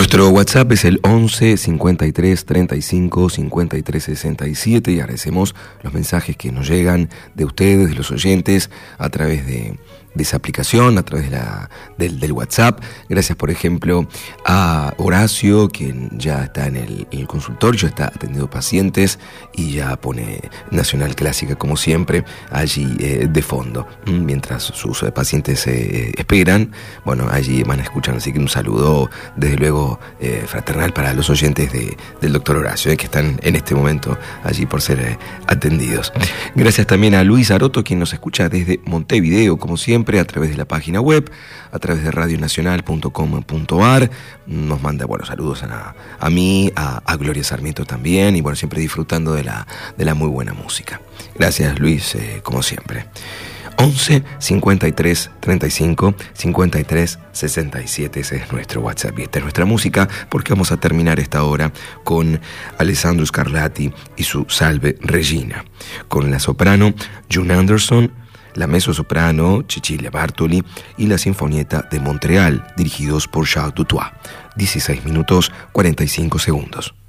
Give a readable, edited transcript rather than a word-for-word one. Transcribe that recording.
Nuestro WhatsApp es el 11 53 35 53 67 y agradecemos los mensajes que nos llegan de ustedes, de los oyentes, a través de esa aplicación, a través del WhatsApp. Gracias, por ejemplo, a Horacio, quien ya está en el consultorio, está atendiendo pacientes y ya pone Nacional Clásica, como siempre, allí de fondo, mientras sus pacientes esperan. Bueno, allí van a escuchar, así que un saludo, desde luego, fraternal para los oyentes del doctor Horacio, que están en este momento allí por ser atendidos. Gracias también a Luis Aroto, quien nos escucha desde Montevideo, como siempre, a través de la página web, a través de radionacional.com.ar. Nos manda saludos a mí, a Gloria Sarmiento también, y siempre disfrutando de la muy buena música. Gracias, Luis, como siempre. 11 53 35 53 67, ese es nuestro WhatsApp y esta es nuestra música, porque vamos a terminar esta hora con Alessandro Scarlatti y su Salve Regina, con la soprano June Anderson, la mezzosoprano Cecilia Bartoli y la Sinfonietta de Montreal, dirigidos por Charles Dutoit. 16 minutos 45 segundos.